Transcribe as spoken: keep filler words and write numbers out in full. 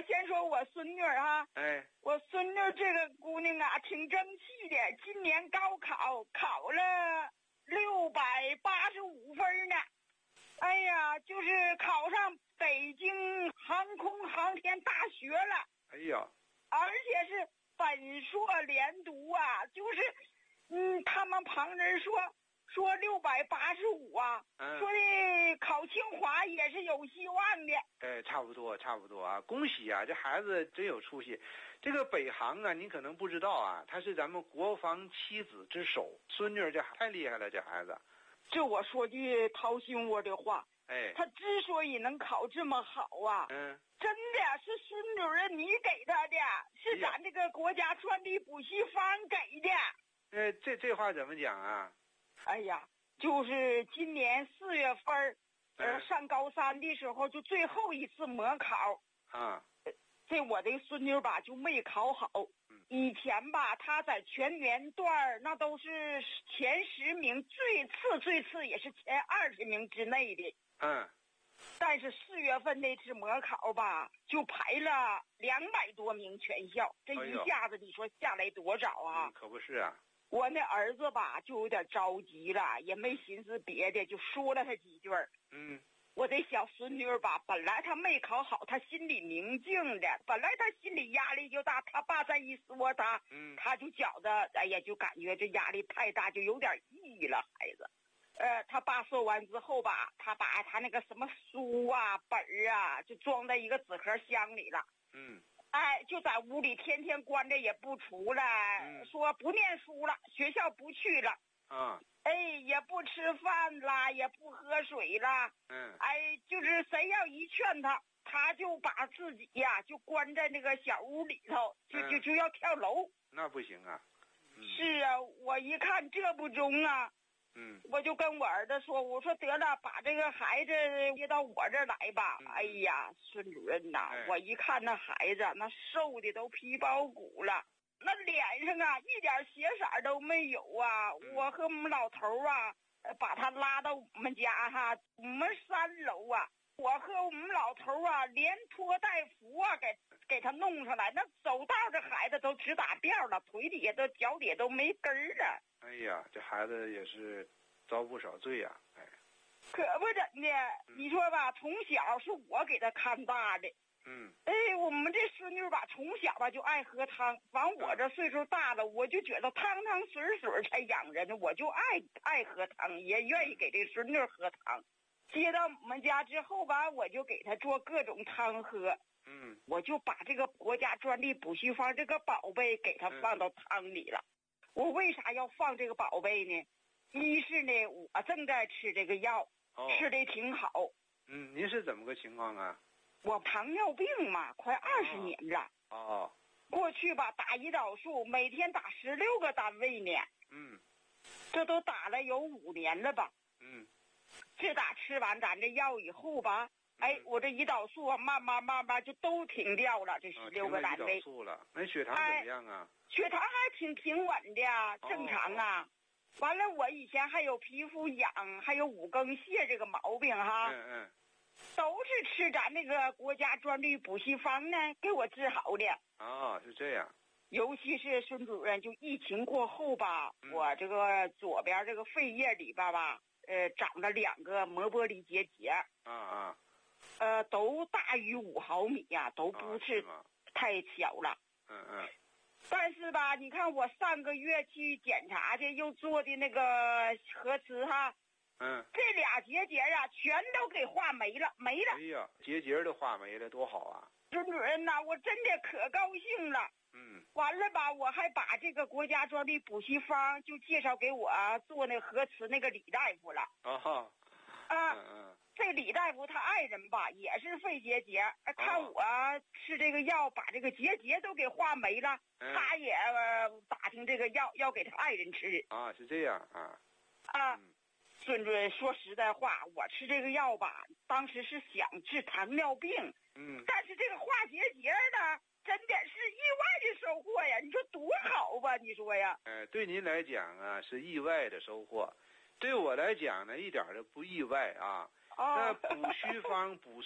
先说我孙女啊， 哎， 我孙女这个姑娘啊，挺争气的，今年高考考了六百八十五分呢。哎呀，就是考上北京航空航天大学了。 哎呀， 而且是本硕连读啊，就是嗯，他们旁人说说六百八十五啊， 嗯， 说的考清华也是有希望的。 哎，差不多差不多啊，恭喜啊，这孩子真有出息。这个北航啊，你可能不知道啊，他是咱们国防七子之首，孙女这太厉害了，这孩子。 这我说句掏心窝的话， 哎， 他之所以能考这么好啊， 嗯， 真的是孙主任你给他的，是咱这个国家专利补习方给的。 呃，这这话怎么讲啊？ 哎呀，就是今年四月份，呃，上高三的时候就最后一次模考啊， 这我的孙女吧就没考好。以前吧，她在全年段那都是前十名，最次最次也是前二十名之内的。 嗯。 但是四月份那次模考吧，就排了两百多名全校，这一下子你说下来多少啊？ 嗯、可不是啊。 我那儿子吧就有点着急了，也没寻思别的，就说了他几句。 嗯。 我这小孙女吧，本来她没考好，她心里明镜的，本来她心里压力就大，她爸再一说她， 嗯， 她就觉得，哎呀，就感觉这压力太大，就有点抑了，孩子。呃，他爸说完之后吧，他把他那个什么书啊、本儿啊，就装在一个纸盒箱里了。 嗯。 哎，就在屋里天天关着也不出来， 嗯、 说不念书了，学校不去了。 啊。 哎，也不吃饭啦，也不喝水啦。 嗯。 哎，就是谁要一劝他，他就把自己呀、啊、就关在那个小屋里头，就就就要跳楼。 那不行啊。 嗯、是啊，我一看这不中啊。 嗯， 我就跟我儿子说，我说得了，把这个孩子接到我这儿来吧。嗯、哎呀，孙主任呐、哎，我一看那孩子那瘦的都皮包骨了，那脸上啊一点血色都没有啊。嗯、我和我们老头啊，把他拉到我们家哈，我们三楼啊，我和我们老头啊连拖带扶啊给给他弄上来，那走道这孩子都直打吊了，腿底下都脚底下都没根儿了。 哎呀，这孩子也是遭不少罪呀、啊！哎， 可不怎的，嗯、你说吧，从小是我给他看大的。 嗯。 哎，我们这孙女吧，从小吧就爱喝汤。完，我这岁数大了，我就觉得汤汤水水才养人呢，我就爱爱喝汤，也愿意给这孙女喝汤。接到我们家之后吧，我就给他做各种汤喝。 嗯。 我就把这个国家专利补习方这个宝贝给他放到汤里了。嗯我为啥要放这个宝贝呢？一是呢，我正在吃这个药， 哦、 吃的挺好。 嗯，您是怎么个情况啊？ 我糖尿病嘛，快二十年了。 哦。哦过去吧，打胰岛素，每天打十六个单位呢。 嗯。 这都打了有五年了吧？ 嗯。 自打吃完咱这药以后吧，哎， 嗯、 我这胰岛素啊，慢慢慢慢就都停掉了，这十六个单位。 啊、胰岛素了，那血糖怎么样啊？ 哎血糖还挺平稳的啊，正常啊。哦、完了，我以前还有皮肤痒，还有五更泻这个毛病哈。 嗯嗯。 都是吃咱那个国家专利补习方呢给我治好的。 哦，是这样。 尤其是孙主任，就疫情过后吧， 嗯、 我这个左边这个肺叶里边吧，呃，长了两个膜玻璃结节。 啊啊。 呃，都大于五毫米呀、啊，都不是太小了。 嗯嗯。 但是吧，你看我上个月去检查去，又做的那个核磁哈， 嗯， 这俩结节啊，全都给化没了，没了。 哎呀，结节都化没了，多好啊！ 孙主任呐，我真的可高兴了。 嗯。 完了吧，我还把这个国家专利补习方就介绍给我做那核磁那个李大夫了。 啊哈。 啊。 嗯嗯。 这李大夫他爱人吧，也是肺结节，看我吃这个药把这个结节都给化没了， 嗯、 他也、呃、打听这个药要给他爱人吃。 啊，是这样啊。 啊， 嗯、 孙主任说实在话，我吃这个药吧，当时是想治糖尿病， 嗯， 但是这个化结节呢，真的是意外的收获呀！你说多好吧？你说呀？ 哎、呃，对您来讲啊是意外的收获，对我来讲呢一点都不意外啊。 哦、 那补虚方补